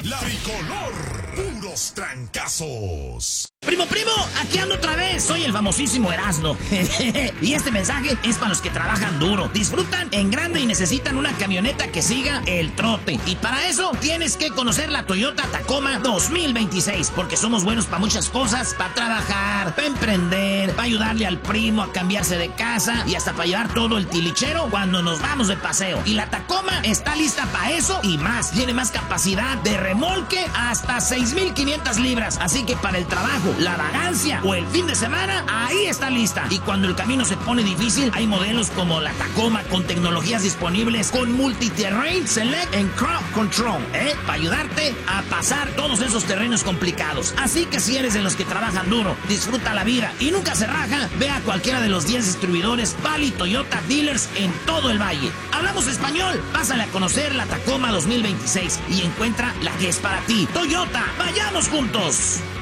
La Tricolor, puros trancazos. Primo, aquí ando otra vez, soy el famosísimo Erasmo. Y este mensaje es para los que trabajan duro, disfrutan en grande y necesitan una camioneta que siga el trote. Y para eso tienes que conocer la Toyota Tacoma 2026, porque somos buenos para muchas cosas, para trabajar, para emprender, para ayudarle al primo a cambiarse de casa y hasta para llevar todo el tilichero cuando nos vamos de paseo. Y la Tacoma está lista para eso y más, tiene más capacidad de remolque hasta 6,500 libras, así que para el trabajo, la vagancia o el fin de semana, ahí está lista. Y cuando el camino se pone difícil, hay modelos como la Tacoma con tecnologías disponibles con Multi-Terrain Select and Crowd Control, para ayudarte a pasar todos esos terrenos complicados. Así que si eres de los que trabajan duro, disfruta la vida y nunca se raja, ve a cualquiera de los 10 distribuidores Bali Toyota Dealers en todo el valle. Hablamos español, pásale a conocer la Tacoma 2026 y encuentra la que es para ti. Toyota, vayamos juntos.